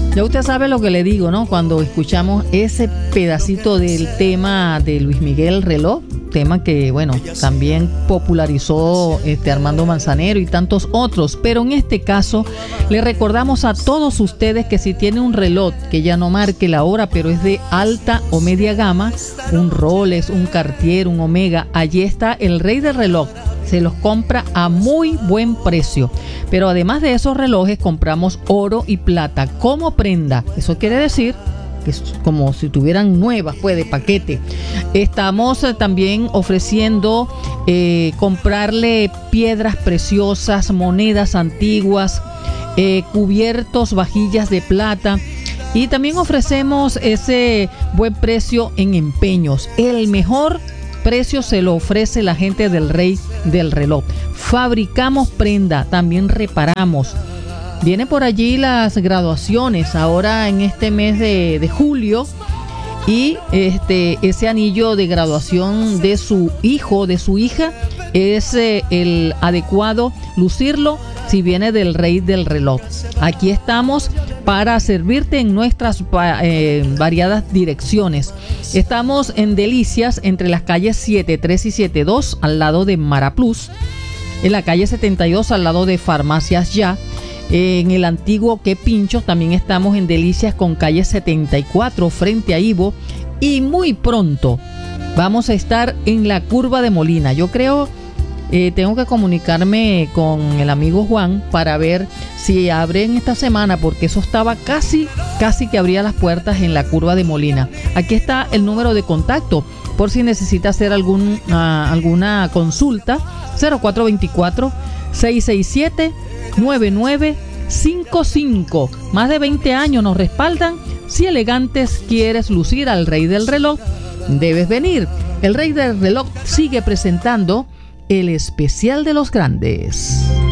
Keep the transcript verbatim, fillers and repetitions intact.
Ya usted sabe lo que le digo, ¿no? Cuando escuchamos ese pedacito del tema de Luis Miguel Reloj, tema que, bueno, también popularizó este Armando Manzanero y tantos otros, pero en este caso le recordamos a todos ustedes que si tiene un reloj que ya no marque la hora, pero es de alta o media gama, un Rolex, un Cartier, un Omega, allí está el rey del reloj. Se los compra a muy buen precio. Pero además de esos relojes, compramos oro y plata como prenda. Eso quiere decir que es como si tuvieran nuevas, pues, de paquete. Estamos eh, también ofreciendo eh, comprarle piedras preciosas, monedas antiguas, eh, cubiertos, vajillas de plata. Y también ofrecemos ese buen precio en empeños. El mejor precio se lo ofrece la gente del Rey del Reloj. Fabricamos prenda, también reparamos. Vienen por allí las graduaciones ahora en este mes de, de julio, y este ese anillo de graduación de su hijo, de su hija, es eh, el adecuado lucirlo si viene del Rey del Reloj. Aquí estamos para servirte en nuestras eh, variadas direcciones. Estamos en Delicias, entre las calles setenta y tres y setenta y dos, al lado de Maraplus. En la calle setenta y dos, al lado de Farmacias Ya. En el antiguo Que Pincho también estamos en Delicias, con calle setenta y cuatro, frente a Ivo. Y muy pronto vamos a estar en la Curva de Molina. Yo creo... Eh, tengo que comunicarme con el amigo Juan para ver si abren esta semana, porque eso estaba casi, casi que abría las puertas en la Curva de Molina. Aquí está el número de contacto por si necesita hacer algún, uh, alguna consulta. Cero cuatro dos cuatro, seis seis siete, nueve nueve cinco cinco. Más de veinte años nos respaldan. Si elegantes quieres lucir al Rey del Reloj, debes venir. El Rey del Reloj sigue presentando el especial de los grandes.